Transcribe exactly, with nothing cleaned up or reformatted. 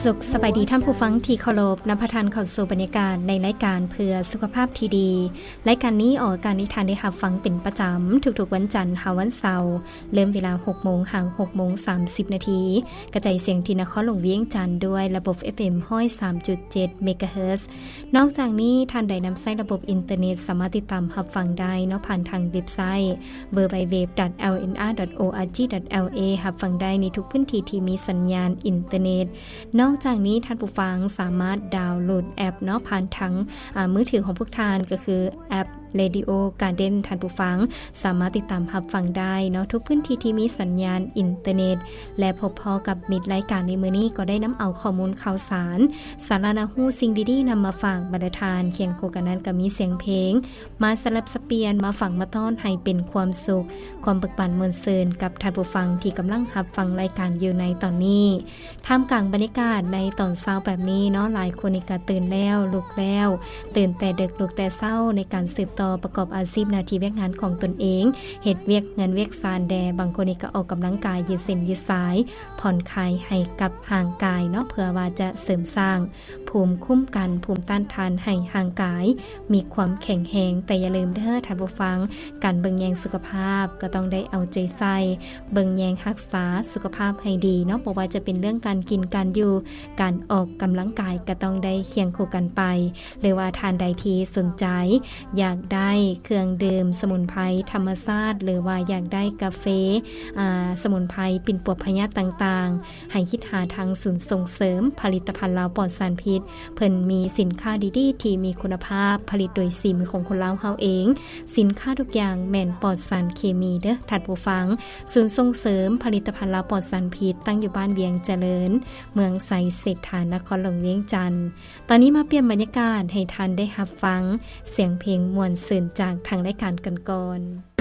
สุขสบายดีท่านผู้ฟังที่เคารพนำพระทานเข้าสู่บรรยากาศในรายการเพื่อสุขภาพที่ดีรายการนี้ออกอากาศนิทานได้รับฟังเป็นประจำทุกๆวันจันทร์หาวันเสาร์เริ่มเวลา หกโมง ถึง หกโมงสามสิบ นาทีกระจายเสียงที่นครหลวงเวียงจันทร์ด้วยระบบ เอฟ เอ็ม หนึ่งร้อยสามจุดเจ็ด เมกะเฮิรตซ์ นอกจากนี้ท่านใดนำใช้ระบบอินเทอร์เน็ตสามารถติดตามรับฟังได้เนาะผ่านทางเว็บไซต์ ดับเบิลยู ดับเบิลยู ดับเบิลยู ดอท แอล เอ็น อาร์ ดอท โอ อาร์ จี ดอท แอล เอ รับฟังได้ในทุกพื้นที่ที่มีสัญญาณอินเทอร์เน็ตนอกจากนี้ท่านผู้ฟังสามารถดาวน์โหลดแอปเนาะผ่านทั้งมือถือของพวกท่านก็คือแอปRadio Garden ท่านผู้ฟังสามารถติดตามรับฟังได้เนาะทุกพื้นที่ที่มีสัญญาณอินเทอร์เน็ตและพบพอกับมิตรรายการในมื้อนี้ก็ได้นำเอาข้อมูลข่าวสารสาระน่ารู้สิ่งดีๆนำมาฝากบรรดาทานเคียงคู่กันนั้นก็มีเสียงเพลงมาสลับสับเปลี่ยนมาฟังมาต้อนให้เป็นความสุขความเบิกบานมวลซื่นกับท่านผู้ฟังที่กำลังรับฟังรายการอยู่ในตอนนี้ท่ามกลางบรรยากาศในตอนเช้าแบบนี้เนาะหลายคนก็ตื่นแล้วลุกแล้วตื่นแต่ดึกลุกแต่เช้าในการสืบต่อประกอบอาชีพหน้าที่เวียกงานของตนเองเฮ็ดเวียกเงินเวียกซานแดบางคนก็ออกกำลังกายยืดเส้นยืดสายผ่อนคลายให้กับห่างกายเนาะเพื่อว่าจะเสริมสร้างภูมิคุ้มกันภูมิต้านทานให้ห่างกายมีความแข็งแรงแต่อย่าลืมเด้อท่านผู้ฟังการเบิ่งแยงสุขภาพก็ต้องได้เอาใจใส่เบิ่งแยงรักษาสุขภาพให้ดีเนาะบ่ว่าจะเป็นเรื่องการกินการอยู่การออกกำลังกายก็ต้องได้เคียงคู่กันไปหรือว่าทานใดที่สนใจอยากได้เครื่องดื่มสมุนไพรธรรมชาติหรือว่าอยากได้กาแฟอ่าสมุนไพรปิ่นปวดพยาธิต่างๆให้คิดหาทางศูนย์ส่งเสริมผลิตภัณฑ์ลาวปลอดสารพิษเพิ่นมีสินค้าดีๆที่มีคุณภาพผลิตโดยสีมือของคนลาวเฮาเองสินค้าทุกอย่างแม่นปลอดสารเคมีเด้อท่านผู้ฟังศูนย์ส่งเสริมผลิตภัณฑ์ลาวปลอดสารพิษตั้งอยู่บ้านเวียงเจริญเมืองไสเศรษฐานครหลวงเวียงจันทน์ตอนนี้มาเปลี่ยนบรรยากาศให้ท่านได้รับฟังเสียงเพลงม่วนซื่นจากทางรายการกันก่อน